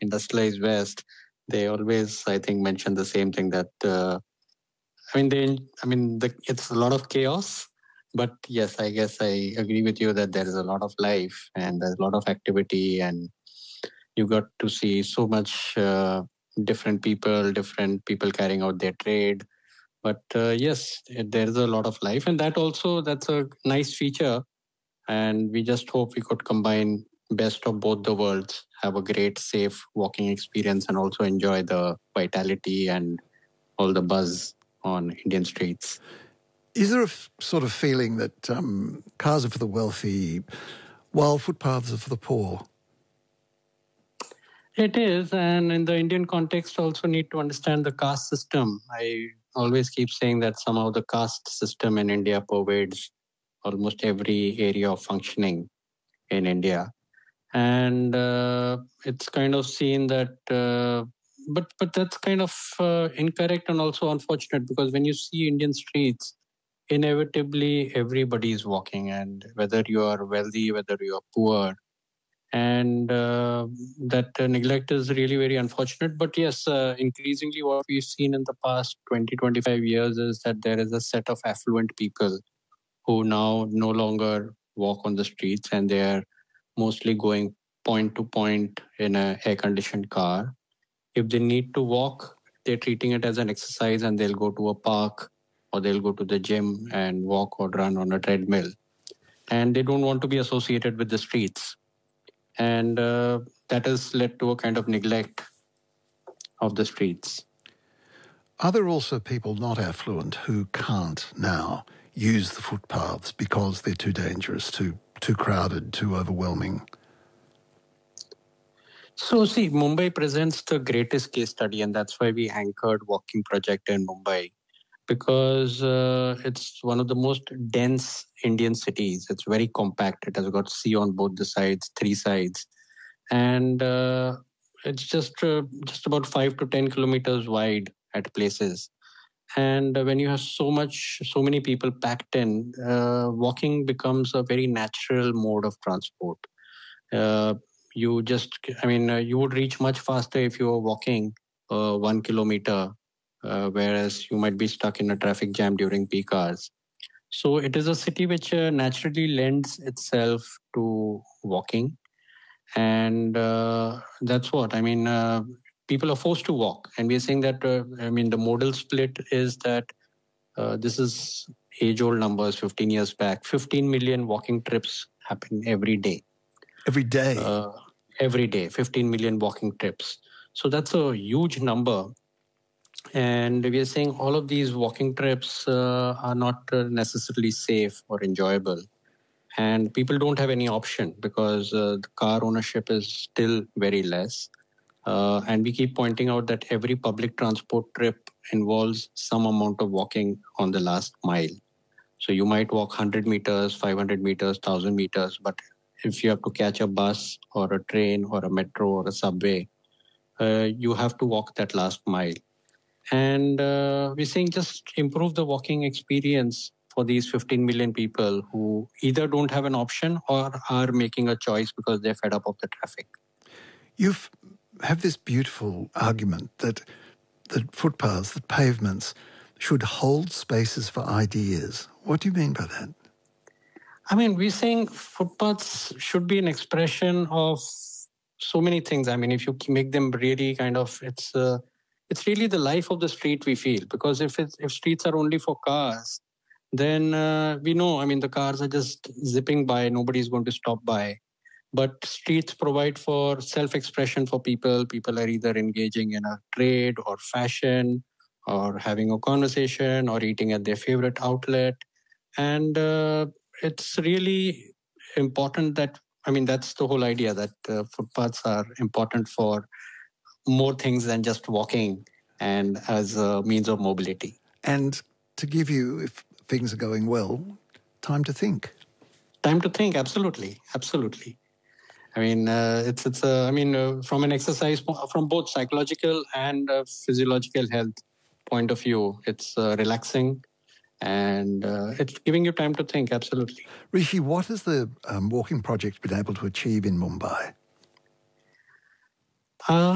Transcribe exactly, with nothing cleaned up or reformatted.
industrialized West, they always, I think, mention the same thing that, uh, I mean, they, I mean, the, it's a lot of chaos. But yes, I guess I agree with you that there is a lot of life and there's a lot of activity, and you got to see so much uh, different people, different people carrying out their trade. But uh, yes, there is a lot of life, and that also, that's a nice feature. And we just hope we could combine best of both the worlds, have a great, safe walking experience, and also enjoy the vitality and all the buzz on Indian streets. Is there a f- sort of feeling that um, cars are for the wealthy, while footpaths are for the poor? It is, and in the Indian context, also need to understand the caste system. I always keep saying that somehow the caste system in India pervades almost every area of functioning in India. And uh, it's kind of seen that, uh, but but that's kind of uh, incorrect and also unfortunate, because when you see Indian streets, inevitably everybody is walking, and whether you are wealthy, whether you are poor, and uh, that uh, neglect is really very unfortunate. But yes, uh, increasingly what we've seen in the past twenty, twenty-five years is that there is a set of affluent people who now no longer walk on the streets, and they are mostly going point to point in a air-conditioned car. If they need to walk, they're treating it as an exercise, and they'll go to a park or they'll go to the gym and walk or run on a treadmill. And they don't want to be associated with the streets. And uh, that has led to a kind of neglect of the streets. Are there also people not affluent who can't now use the footpaths because they're too dangerous, too too crowded, too overwhelming? So see, Mumbai presents the greatest case study, and that's why we anchored Walking Project in Mumbai, because uh, it's one of the most dense Indian cities. It's very compact. It has got sea on both the sides, three sides. And uh, it's just uh, just about five to ten kilometers wide at places. And uh, when you have so much, so many people packed in, uh, walking becomes a very natural mode of transport. Uh, you just, I mean, uh, you would reach much faster if you were walking uh, one kilometer, uh, whereas you might be stuck in a traffic jam during peak hours. So it is a city which uh, naturally lends itself to walking. And uh, that's what I mean. Uh, people are forced to walk, and we're saying that. Uh, I mean, the modal split is that uh, this is age-old numbers. Fifteen years back, fifteen million walking trips happen every day. Every day. Uh, every day, fifteen million walking trips. So that's a huge number. And we are saying all of these walking trips uh, are not uh, necessarily safe or enjoyable. And people don't have any option because uh, the car ownership is still very less. Uh, and we keep pointing out that every public transport trip involves some amount of walking on the last mile. So you might walk one hundred meters, five hundred meters, one thousand meters, but if you have to catch a bus or a train or a metro or a subway, uh, you have to walk that last mile. And uh, we're saying just improve the walking experience for these fifteen million people who either don't have an option or are making a choice because they're fed up of the traffic. You have this beautiful argument that that footpaths, that pavements should hold spaces for ideas. What do you mean by that? I mean, we're saying footpaths should be an expression of so many things. I mean, if you make them really kind of, it's uh, it's really the life of the street, we feel. Because if it's, if streets are only for cars, then uh, we know, I mean, the cars are just zipping by. Nobody's going to stop by. But streets provide for self-expression for people. People are either engaging in a trade or fashion or having a conversation or eating at their favorite outlet. And uh, it's really important that, I mean, that's the whole idea, that uh, footpaths are important for more things than just walking and as a means of mobility. And to give you, if things are going well, time to think. Time to think, absolutely, absolutely. I mean, uh, it's, it's a, I mean, uh, from an exercise, from both psychological and uh, physiological health point of view, it's uh, relaxing and uh, it's giving you time to think, absolutely. Rishi, what has the um, Walking Project been able to achieve in Mumbai? Uh,